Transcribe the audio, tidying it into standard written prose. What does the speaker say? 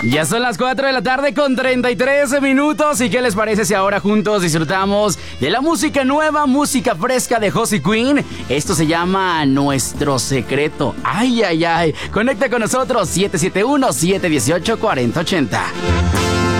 Ya son las 4 de la tarde con 33 minutos. ¿Y qué les parece si ahora juntos disfrutamos de la música nueva, música fresca de Josie Queen? Esto se llama Nuestro Secreto. Ay, ay, ay. Conecta con nosotros 771-718-4080.